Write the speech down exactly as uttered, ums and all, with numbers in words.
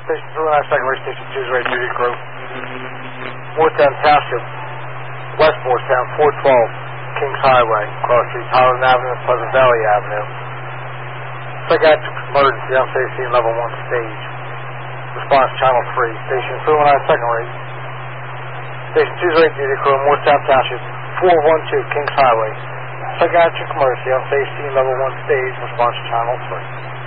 Station two oh nine, second rate, Station two's right duty crew. Moretown Township, West Moretown, four twelve, Kings Highway, cross streets, Highland Avenue and Pleasant Valley Avenue. Psychiatric emergency on station level one stage. Response channel three, Station two oh nine, second rate. Station two's right duty crew, Moretown Township, four one two, Kings Highway. Psychiatric emergency on station level one stage, response channel three.